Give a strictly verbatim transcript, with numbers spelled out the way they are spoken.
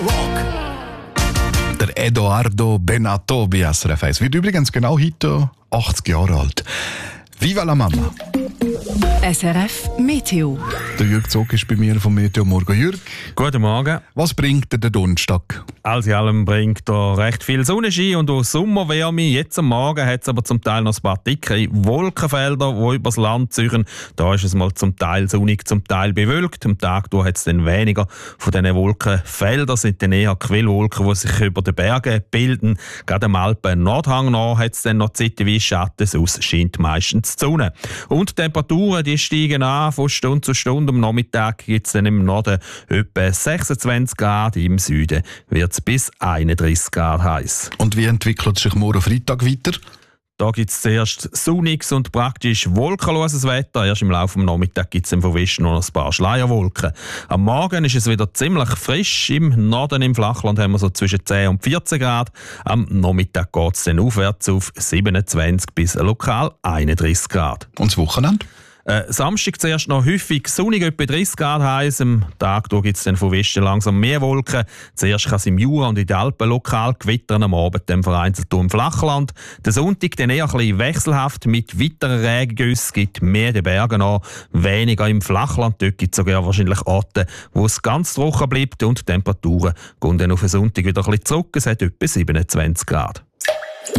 Der Edoardo Bennato bei S R F eins wird übrigens genau heute achtzig Jahre alt. Viva la Mama! S R F Meteo. Der Jürg Zog ist bei mir vom Meteo Morgen. Jürg, Guten Morgen. was bringt dir der Donnerstag? Alles in allem bringt er recht viel Sonnenschein und auch Sommerwärme. Jetzt am Morgen hat es aber zum Teil noch ein paar dicke Wolkenfelder, die übers Land ziehen. Da ist es mal zum Teil sonnig, zum Teil bewölkt. Am Tag hat es dann weniger von diesen Wolkenfeldern. Es sind dann eher Quellwolken, die sich über den Bergen bilden. Gerade am Alpen-Nordhang nach hat es dann noch zeitweise Schatten, sonst scheint meistens die Sonne. Und die Temperaturen die steigen an von Stunde zu Stunde. Am Nachmittag gibt es dann im Norden etwa sechsundzwanzig Grad, im Süden wird es bis einunddreißig Grad heiß. Und wie entwickelt sich morgen Freitag weiter? Da gibt es zuerst sonniges und praktisch wolkenloses Wetter. Erst im Laufe des Nachmittags gibt es von Westen noch ein paar Schleierwolken. Am Morgen ist es wieder ziemlich frisch. Im Norden, im Flachland, haben wir so zwischen zehn und vierzehn Grad. Am Nachmittag geht es dann aufwärts auf siebenundzwanzig bis lokal einunddreißig Grad. Und das Wochenende? Äh, Samstag zuerst noch häufig sonnig, etwa dreißig Grad heiß. Am Tag gibt es dann von Westen langsam mehr Wolken. Zuerst kann es im Jura und in den Alpen lokal gewittern, am Abend dann vereinzelt im Flachland. Der Sonntag dann eher ein bisschen wechselhaft mit weiteren Regengüssen, gibt mehr in den Bergen an, weniger im Flachland. Dort gibt es sogar wahrscheinlich Orte, wo es ganz trocken bleibt und die Temperaturen gehen dann auf den Sonntag wieder ein bisschen zurück. Es hat etwa siebenundzwanzig Grad.